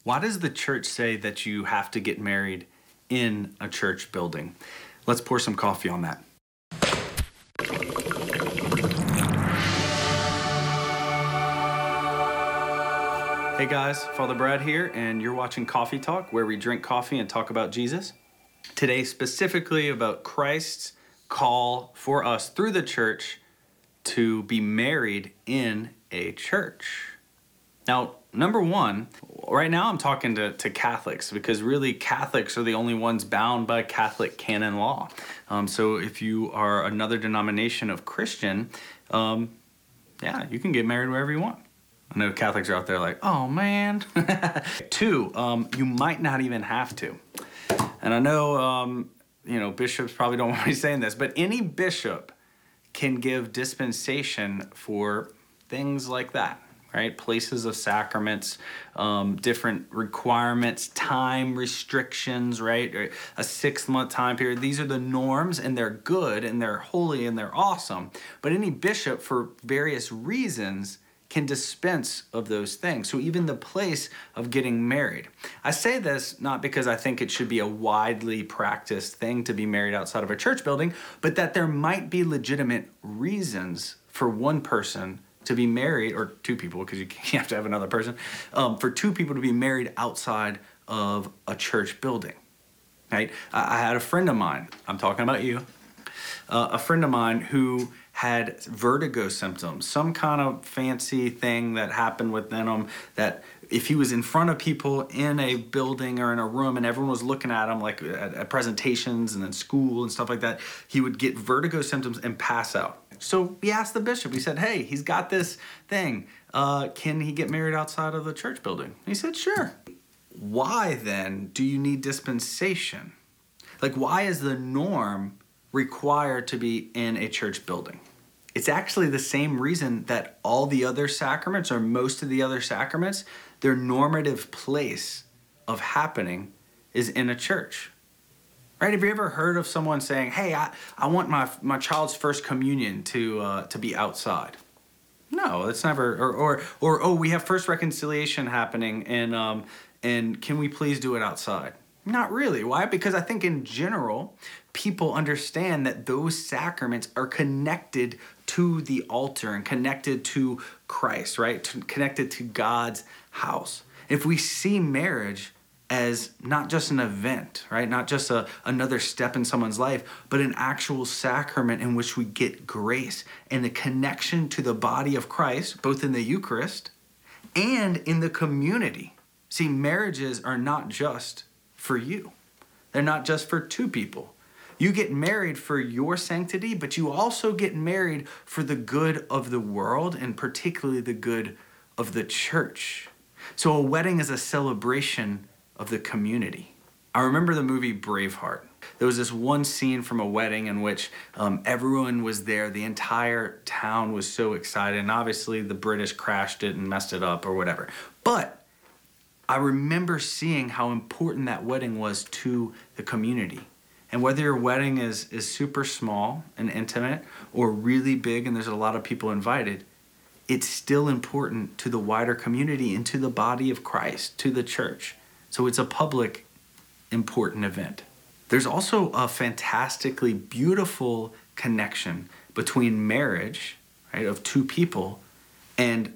Why does the church say that you have to get married in a church building? Let's pour some coffee on that. Hey guys, Father Brad here, and you're watching Coffee Talk, where we drink coffee and talk about Jesus. Today, specifically about Christ's call for us through the church to be married in a church. Now, number one, right now I'm talking to Catholics because really Catholics are the only ones bound by Catholic canon law. So if you are another denomination of Christian, you can get married wherever you want. I know Catholics are out there like, oh man. Two, you might not even have to. And I know, bishops probably don't want me saying this, but any bishop can give dispensation for things like that. Right? Places of sacraments, different requirements, time restrictions, right? A 6-month time period. These are the norms, and they're good, and they're holy, and they're awesome. But any bishop, for various reasons, can dispense of those things. So even the place of getting married. I say this not because I think it should be a widely practiced thing to be married outside of a church building, but that there might be legitimate reasons for one person to be married, or two people, because you have to have another person, for two people to be married outside of a church building, right? I had a friend of mine, I'm talking about you, a friend of mine who had vertigo symptoms, some kind of fancy thing that happened within him that if he was in front of people in a building or in a room and everyone was looking at him like at presentations and in school and stuff like that, he would get vertigo symptoms and pass out. So we asked the bishop, we said, hey, he's got this thing. Can he get married outside of the church building? And he said, sure. Why then do you need dispensation? Like, why is the norm required to be in a church building? It's actually the same reason that all the other sacraments, or most of the other sacraments, their normative place of happening is in a church. Right? Have you ever heard of someone saying, hey, I want my child's first communion to be outside? No, that's never, or oh, we have first reconciliation happening and can we please do it outside? Not really. Why? Because I think in general, people understand that those sacraments are connected to the altar and connected to Christ, right? Connected to God's house. If we see marriage as not just an event, right? Not just another step in someone's life, but an actual sacrament in which we get grace and a connection to the body of Christ, both in the Eucharist and in the community. See, marriages are not just for you. They're not just for two people. You get married for your sanctity, but you also get married for the good of the world and particularly the good of the church. So a wedding is a celebration of the community. I remember the movie Braveheart. There was this one scene from a wedding in which everyone was there. The entire town was so excited. And obviously the British crashed it and messed it up or whatever. But I remember seeing how important that wedding was to the community. And whether your wedding is super small and intimate or really big and there's a lot of people invited, it's still important to the wider community and to the body of Christ, to the church. So it's a public, important event. There's also a fantastically beautiful connection between marriage, right, of two people and